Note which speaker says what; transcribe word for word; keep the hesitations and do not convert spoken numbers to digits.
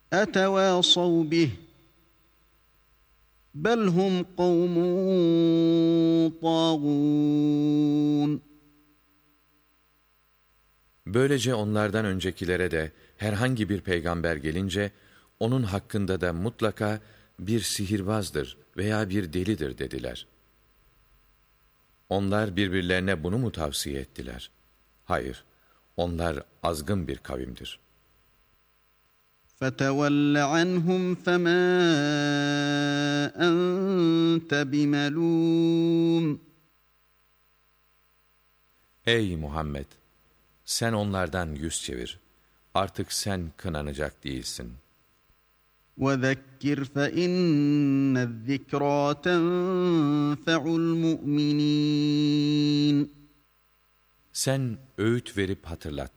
Speaker 1: أَتَوَاصَوْا بِهِ بَلْ هُمْ قَوْمٌ طَاغُونَ.
Speaker 2: Böylece onlardan öncekilere de herhangi bir peygamber gelince, onun hakkında da mutlaka bir sihirbazdır veya bir delidir dediler. Onlar birbirlerine bunu mu tavsiye ettiler? Hayır, onlar azgın bir kavimdir.
Speaker 1: فَتَوَلَّ عَنْهُمْ فَمَا أَنْتَ بِمَلُومٍ.
Speaker 2: Ey Muhammed! Sen onlardan yüz çevir. Artık sen kınanacak değilsin.
Speaker 1: وَذَكِّرْ فَإِنَّ الذِّكْرَى تَنْفَعُ الْمُؤْمِنِينَ.
Speaker 2: Sen öğüt verip hatırlat.